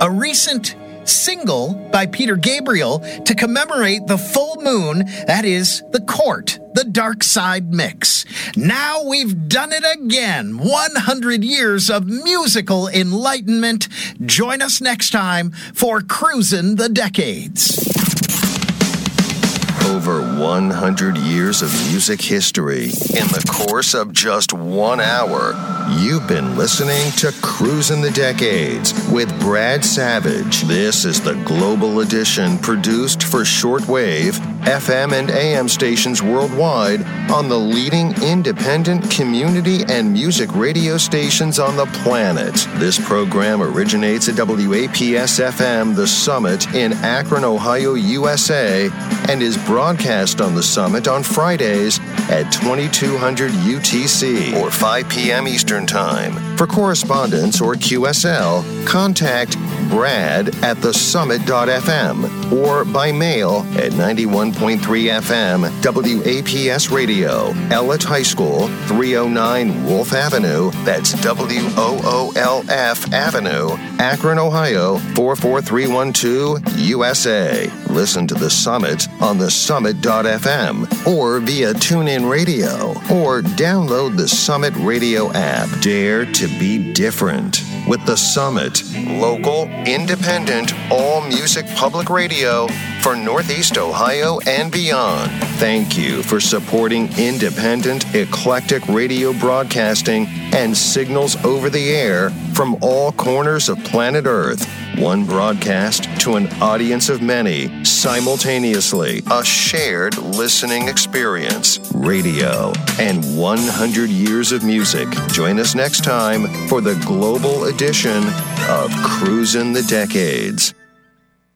a recent single by Peter Gabriel to commemorate the full moon, that is, The Court, the Dark Side Mix. Now we've done it again. 100 years of musical enlightenment. Join us next time for Cruisin' the Decades. Over 100 years of music history in the course of just 1 hour. You've been listening to Cruisin' the Decades with Brad Savage. This is the Global Edition produced for shortwave, FM, and AM stations worldwide on the leading independent community and music radio stations on the planet. This program originates at WAPS-FM The Summit in Akron, Ohio, USA, and is broadcast on The Summit on Fridays at 2200 UTC or 5 p.m. Eastern Time. For correspondence or QSL, contact Brad at thesummit.fm or by mail at 91.3 FM WAPS Radio, Ellett High School, 309 Wolf Avenue, that's WOOLF Avenue, Akron, Ohio, 44312, USA. Listen to The Summit on thesummit.fm or via TuneIn Radio or download the Summit Radio app. Dare to be different with The Summit, local, independent, all-music public radio for Northeast Ohio and beyond. Thank you for supporting independent, eclectic radio broadcasting and signals over the air from all corners of planet Earth. One broadcast to an audience of many, simultaneously. A shared listening experience. Radio and 100 years of music. Join us next time for the global edition of Cruisin' the Decades.